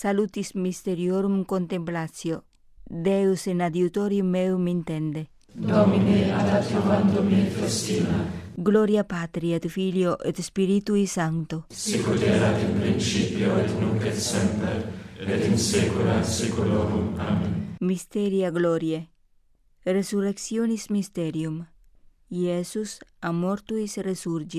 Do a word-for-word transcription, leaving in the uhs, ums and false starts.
Salutis mysteriorum contemplatio. Deus in adiutorium meum intende. Domine ad adiuvandum me festina. Gloria Patri et Filio et Spiritui Sancto. Sicut erat in principio et nunc et semper, et in saecula saeculorum. Amen. Mysteria Gloriae. Resurrectionis mysterium. Iesus a mortuis resurgit.